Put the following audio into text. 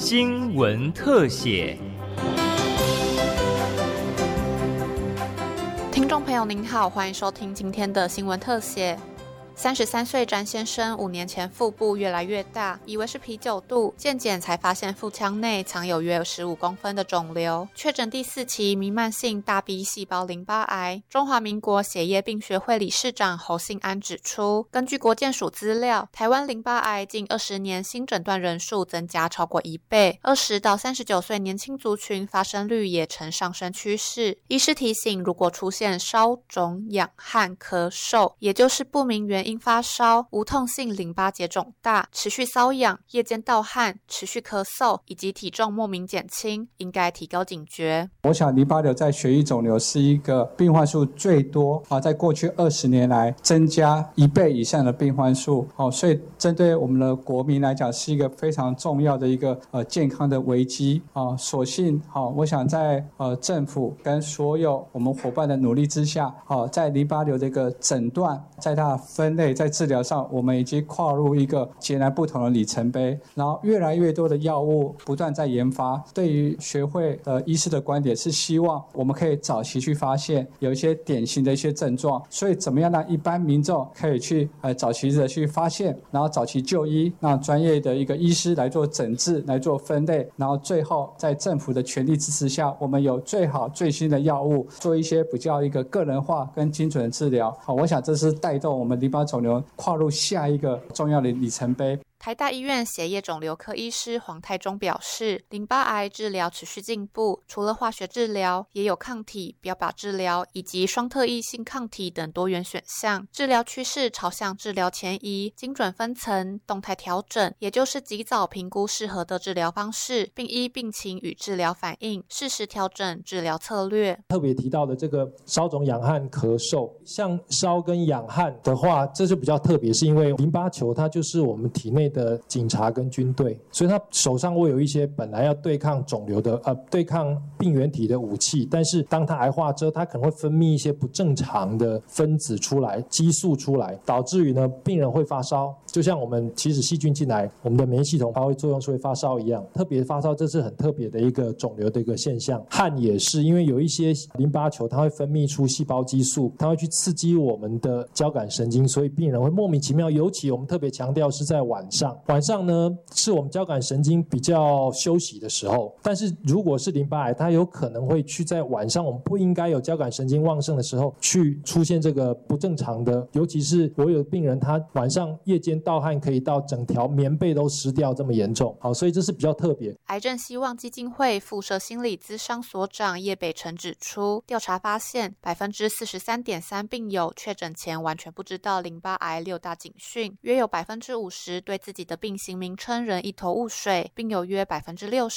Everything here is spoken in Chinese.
新闻特写。 听众朋友您好，欢迎收听今天的新闻特写。33岁詹先生5年前腹部越来越大，以为是啤酒肚，健检才发现腹腔内藏有约15公分的肿瘤，确诊第4期弥漫性大 B 细胞淋巴癌。中华民国血液病学会理事长侯信安指出，根据国健署资料，台湾淋巴癌近20年新诊断人数增加超过1倍，20到39岁年轻族群发生率也呈上升趋势。医师提醒，如果出现烧、肿、痒、汗、咳嗽，也就是不明原因发烧、无痛性淋巴结肿大、持续瘙痒、夜间盗汗、持续咳嗽以及体重莫名减轻，应该提高警觉。 我想淋巴瘤在血液肿瘤是一个病患数最多在过去20年来增加1倍以上的病患数，所以针对我们的国民来讲是一个非常重要的一个健康的危机所幸我想在政府跟所有我们伙伴的努力之下在淋巴瘤的一个诊断，在它的分类，在治疗上，我们已经跨入一个截然不同的里程碑。然后越来越多的药物不断在研发。对于学会的医师的观点是希望我们可以早期去发现有一些典型的一些症状，所以怎么样让一般民众可以去早期的去发现，然后早期就医，让专业的一个医师来做诊治，来做分类，然后最后在政府的全力支持下，我们有最好最新的药物，做一些比较一个个人化跟精准的治疗。我想这是带动我们淋巴肿瘤跨入下一个重要的里程碑。 台大医院血液肿瘤科医师黄泰忠表示，淋巴癌治疗持续进步，除了化学治疗，也有抗体、标靶治疗以及双特异性抗体等多元选项。治疗趋势朝向治疗前移、精准分层、动态调整，也就是及早评估适合的治疗方式，并依病情与治疗反应，适时调整治疗策略。 特别提到的这个烧肿、痒汗、咳嗽，像烧跟痒汗的话，这就比较特别，是因为淋巴球它就是我们体内的警察跟军队，所以他手上会有一些本来要对抗肿瘤的对抗病原体的武器，但是当它癌化之后，它可能会分泌一些不正常的分子出来，激素出来，导致于呢病人会发烧，就像我们其实细菌进来，我们的免疫系统发挥作用是会发烧一样。特别发烧，这是很特别的一个肿瘤的一个现象。汗也是，因为有一些淋巴球它会分泌出细胞激素，它会去刺激我们的交感神经，所以病人会莫名其妙，尤其我们特别强调是在晚上呢是我们交感神经比较休息的时候，但是如果是淋巴癌，它有可能会去在晚上我们不应该有交感神经旺盛的时候去出现这个不正常的，尤其是我有的病人他晚上夜间盗汗可以到整条棉被都湿掉这么严重，所以这是比较特别。 癌症希望基金会附设心理咨商所长叶北辰指出，调查发现 43.3% 病友确诊前完全不知道淋巴癌6大警讯，约有 50% 对自己的病型名称仍一头雾水，并有约 60%